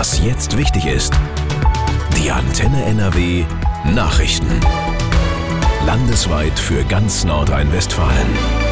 Was jetzt wichtig ist. Die Antenne NRW Nachrichten. Landesweit für ganz Nordrhein-Westfalen.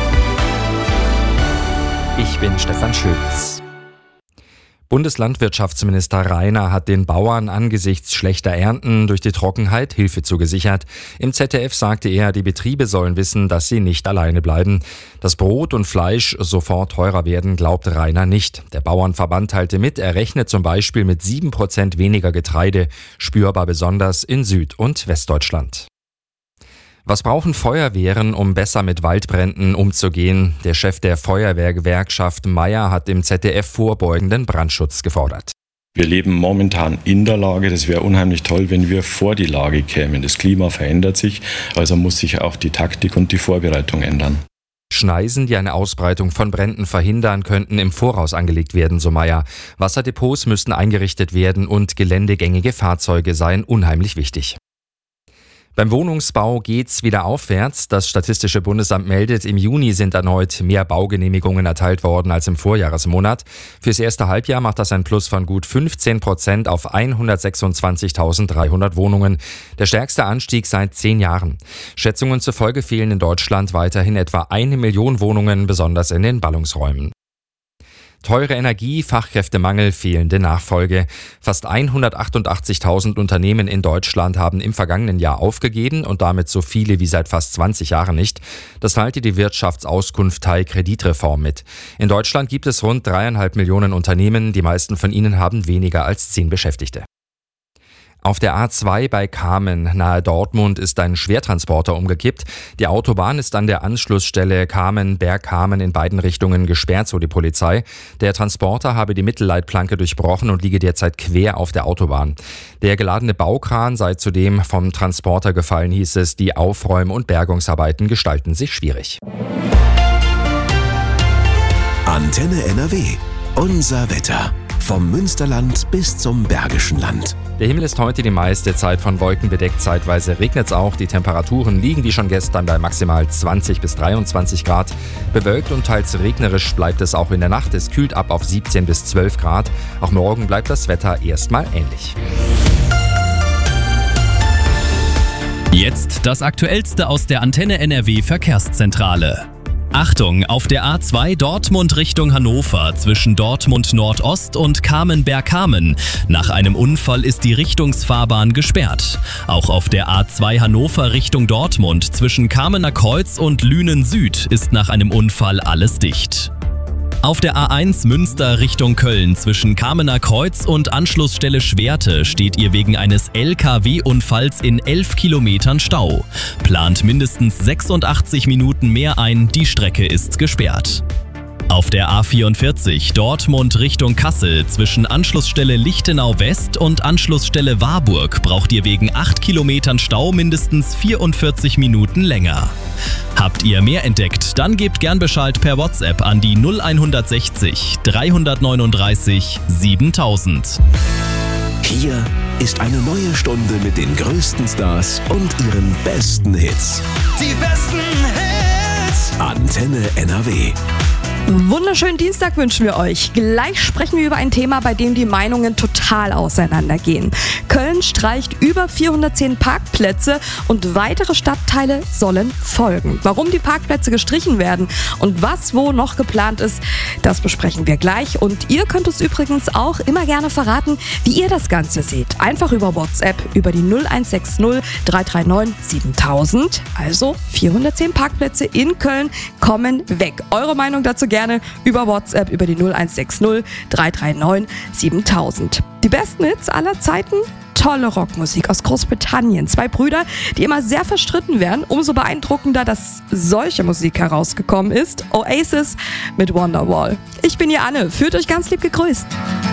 Ich bin Stefan Schütz. Bundeslandwirtschaftsminister Rainer hat den Bauern angesichts schlechter Ernten durch die Trockenheit Hilfe zugesichert. Im ZDF sagte er, die Betriebe sollen wissen, dass sie nicht alleine bleiben. Dass Brot und Fleisch sofort teurer werden, glaubt Rainer nicht. Der Bauernverband teilte mit, er rechnet zum Beispiel mit 7% weniger Getreide, spürbar besonders in Süd- und Westdeutschland. Was brauchen Feuerwehren, um besser mit Waldbränden umzugehen? Der Chef der Feuerwehrgewerkschaft Meier hat im ZDF vorbeugenden Brandschutz gefordert. Wir leben momentan in der Lage, das wäre unheimlich toll, wenn wir vor die Lage kämen. Das Klima verändert sich, also muss sich auch die Taktik und die Vorbereitung ändern. Schneisen, die eine Ausbreitung von Bränden verhindern, könnten im Voraus angelegt werden, so Meier. Wasserdepots müssten eingerichtet werden und geländegängige Fahrzeuge seien unheimlich wichtig. Beim Wohnungsbau geht's wieder aufwärts. Das Statistische Bundesamt meldet, im Juni sind erneut mehr Baugenehmigungen erteilt worden als im Vorjahresmonat. Fürs erste Halbjahr macht das ein Plus von gut 15% auf 126.300 Wohnungen. Der stärkste Anstieg seit 10 Jahren. Schätzungen zufolge fehlen in Deutschland weiterhin etwa 1 Million Wohnungen, besonders in den Ballungsräumen. Teure Energie, Fachkräftemangel, fehlende Nachfolge. Fast 188.000 Unternehmen in Deutschland haben im vergangenen Jahr aufgegeben und damit so viele wie seit fast 20 Jahren nicht. Das teilte die Wirtschaftsauskunft Teil Kreditreform mit. In Deutschland gibt es rund 3,5 Millionen Unternehmen. Die meisten von ihnen haben weniger als 10 Beschäftigte. Auf der A2 bei Kamen nahe Dortmund ist ein Schwertransporter umgekippt. Die Autobahn ist an der Anschlussstelle Kamen-Bergkamen in beiden Richtungen gesperrt, so die Polizei. Der Transporter habe die Mittelleitplanke durchbrochen und liege derzeit quer auf der Autobahn. Der geladene Baukran sei zudem vom Transporter gefallen, hieß es. Die Aufräum- und Bergungsarbeiten gestalten sich schwierig. Antenne NRW. Unser Wetter. Vom Münsterland bis zum Bergischen Land. Der Himmel ist heute die meiste Zeit von Wolken bedeckt, zeitweise regnet es auch. Die Temperaturen liegen wie schon gestern bei maximal 20 bis 23 Grad. Bewölkt und teils regnerisch bleibt es auch in der Nacht. Es kühlt ab auf 17 bis 12 Grad. Auch morgen bleibt das Wetter erstmal ähnlich. Jetzt das Aktuellste aus der Antenne NRW Verkehrszentrale. Achtung, auf der A2 Dortmund Richtung Hannover zwischen Dortmund Nordost und Kamen-Bergkamen. Nach einem Unfall ist die Richtungsfahrbahn gesperrt. Auch auf der A2 Hannover Richtung Dortmund zwischen Kamener Kreuz und Lünen Süd ist nach einem Unfall alles dicht. Auf der A1 Münster Richtung Köln zwischen Kamener Kreuz und Anschlussstelle Schwerte steht ihr wegen eines LKW-Unfalls in 11 Kilometern Stau. Plant mindestens 86 Minuten mehr ein, die Strecke ist gesperrt. Auf der A44 Dortmund Richtung Kassel zwischen Anschlussstelle Lichtenau West und Anschlussstelle Warburg braucht ihr wegen 8 Kilometern Stau mindestens 44 Minuten länger. Habt ihr mehr entdeckt, dann gebt gern Bescheid per WhatsApp an die 0160 339 7000. Hier ist eine neue Stunde mit den größten Stars und ihren besten Hits. Die besten Hits. Antenne NRW. Wunderschönen Dienstag wünschen wir euch. Gleich sprechen wir über ein Thema, bei dem die Meinungen total auseinandergehen. Köln streicht über 410 Parkplätze und weitere Stadtteile sollen folgen. Warum die Parkplätze gestrichen werden und was wo noch geplant ist, das besprechen wir gleich. Und ihr könnt uns übrigens auch immer gerne verraten, wie ihr das Ganze seht. Einfach über WhatsApp, über die 0160 339 7000. Also 410 Parkplätze in Köln kommen weg. Eure Meinung dazu gerne über WhatsApp, über die 0160 339 7000. Die besten Hits aller Zeiten? Tolle Rockmusik aus Großbritannien. 2 Brüder, die immer sehr verstritten werden. Umso beeindruckender, dass solche Musik herausgekommen ist. Oasis mit Wonderwall. Ich bin hier Anne. Fühlt euch ganz lieb gegrüßt.